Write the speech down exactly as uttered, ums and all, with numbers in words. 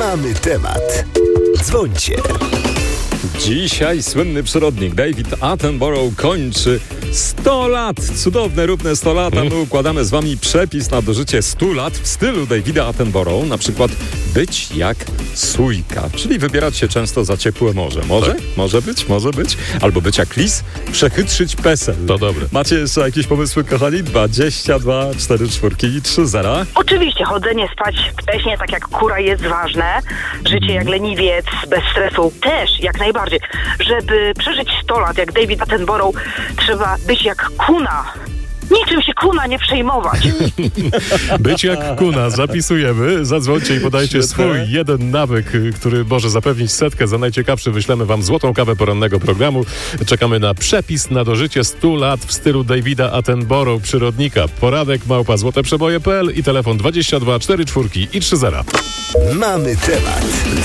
Mamy temat. Dzwońcie. Dzisiaj słynny przyrodnik David Attenborough kończy sto lat. Cudowne, równe sto lat. A my układamy z wami przepis na dożycie stu lat w stylu Davida Attenborough. Na przykład być jak sójka, czyli wybierać się często za ciepłe morze. Może? Tak. Może być, może być. Albo być jak lis, przechytrzyć pesel. To dobre. Macie jeszcze jakieś pomysły, kochani? dwadzieścia dwa, cztery czwórki i trzy zera. Oczywiście chodzenie spać wcześnie, tak jak kura, jest ważne. Życie jak leniwiec, bez stresu też jak najbardziej. Żeby przeżyć sto lat jak David Attenborough, trzeba być jak kuna. Niczym się kuna nie przejmować. Być jak kuna, zapisujemy. Zadzwońcie i podajcie Świetne. swój jeden nawyk, który może zapewnić setkę. Za najciekawszy wyślemy wam złotą kawę porannego programu. Czekamy na przepis na dożycie stu lat w stylu Davida Attenborough, przyrodnika. Poradek małpa złoteprzeboje kropka p l i telefon dwadzieścia dwa, cztery czwórki i trzy zera. Mamy temat.